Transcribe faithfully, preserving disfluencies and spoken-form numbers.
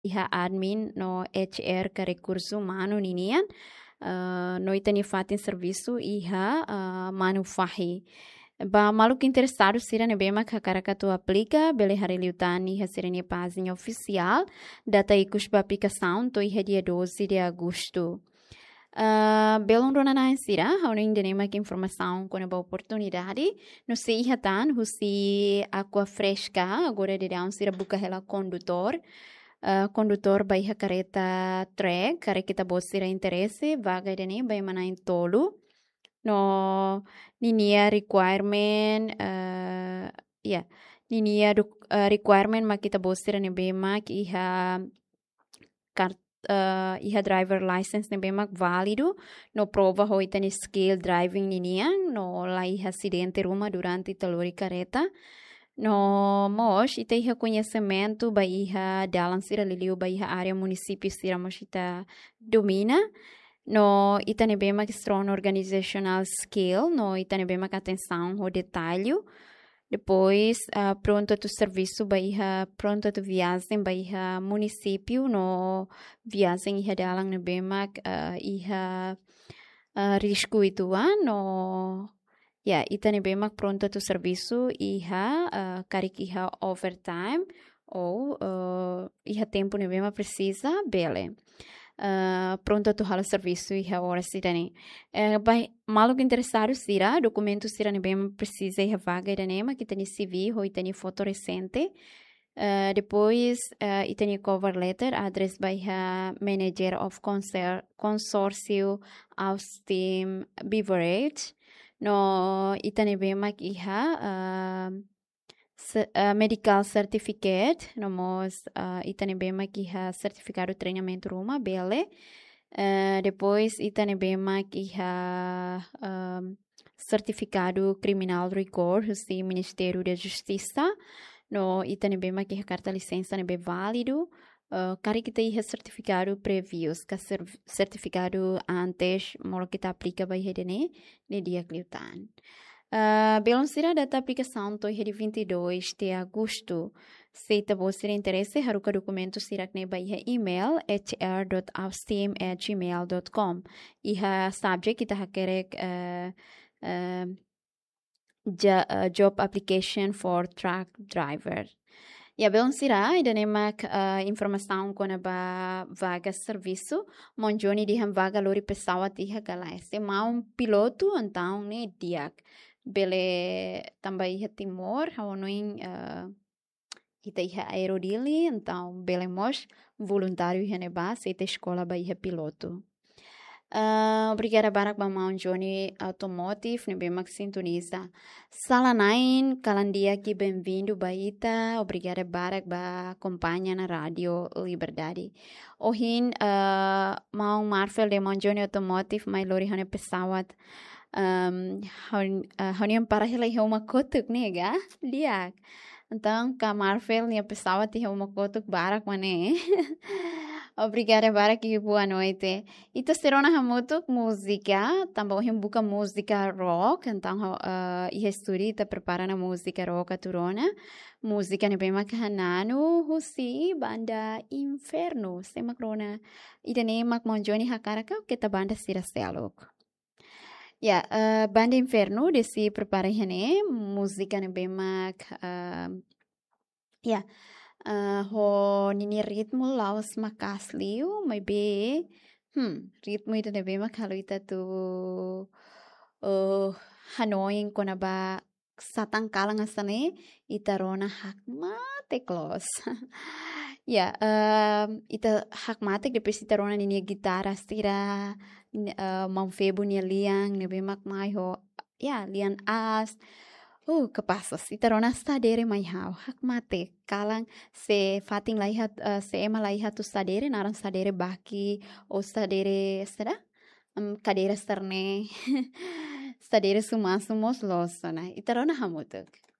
iha admin no H R ka recurso humano ninian uh, no itani fatin serviço iha uh, manu fahi ba maluco interessado sira ne bema ka karakatu aplica bele hariliutan iha serene página oficial data ikus ba aplicação to iha dia doze de agosto. Uh, belum rona na sira, hau nem de nema que informação com a oportunidade. No sei hatan, husi aqua fresca, agora de down sira buka hela condutor. Uh, condutor bai ha careta track, care kita bo sira interesse, vaga de nem bai mana em tolo. No ninia requirement, uh, yeah, ninia uh, requirement ma kita bo sira ne bema ki iha kart Uh, iha driver license ne bemak válido no prova hoitani skill driving ninian no la iha acidente ruma durante talori careta no mos ita iha conhecimento ba iha dalan sira liliu ba iha área município sira mos ita domina no ita ne bemak strong organizational skill no ita ne bemak atenção ao detalhe. Depois, uh, pronto tu serviço baiha, pronto tu viagem baiha município no viagem iha dalang ne bemak uh, iha uh, risco itu no ya ita ne bemak pronto tu serviço iha uh, karik iha overtime ou uh, iha tempo ne bemak precisa bele. Uh, pronto tu hala serviço e a hora sirane. Uh, bai, maluco interessado sira, documento sira ne bem precisa e a vaga da nema, que tem C V, ou tem foto recente. Uh, depois, uh, e tem cover letter, address by a manager of consor consorcio Austin Beverage. No, e tem bem mak iha, uh, Uh, medical certificate, nomos uh, itane bema que ha certificado treinamento ruma bele. Uh, depois itane bema que ha um, certificado criminal record do Ministério da Justiça. No itane bema que ha carta licença ne be válido. Uh, cari que tem certificado previos, que certificado antes, molo que tá aplica vai redene ne dia cliutan. Uh, belum sira data aplicação to de vinte e dois de agosto. Se te você interesse, haruka documento sira ne by email h r dot austin at gmail dot com. Iha subject kita hakerek uh, uh, ja, uh, job application for truck driver. Ja, belum sira ida nemak uh, informação com a vaga serviço. Monjoni diham vaga lori pesawat iha galese. Ma um piloto então ne diak. Bele também iha timor, hau noin uh, ita iha aerodili, então bele mos voluntário iha neba, seita escola ba iha piloto. Uh, obrigada barak ba Mount Johnny Automotive, nebe mak sintoniza. Sala nain, kalandia que bem-vindo ba ita, obrigada barak ba acompanha na rádio Liberdade. Ohin, uh, Mount Marfel de Mount Johnny Automotive, mai lori hane pesawat. Um, honiam para hilai uma kotuk nega liak então ka Marvel nia pesawat iha uma kotuk barak mane. Obrigada barak e boa noite. Ito serona hamutuk música também buka música rock então uh, iha estudi ta prepara na música rock aturona música ne bem makahanano husi banda Inferno se makrona ida ne mak monjoni hakaraka que ta banda sira selok. Ya, yeah, uh, banda Inferno desi prepara hene música ne bemak uh, ya yeah, uh, ho nini ritmo laos makasliu mai be hmm ritmo itu ne bemak halu ita tu uh, hanoing kona ba satang kalang asane ita rona hakmate klos. Ya, yeah, uh, ita hakmate depois ita rona nini gitara stira Uh, mau febu nia liang ne bemak mai ho ya lian as uh kapasas itarona stadere mai hau hak mate kalang se fating laihat uh, se ema laihat tu stadere naran stadere baki o stadere sada um, cadeira sterne stadere sumasumos losana itarona hamutuk.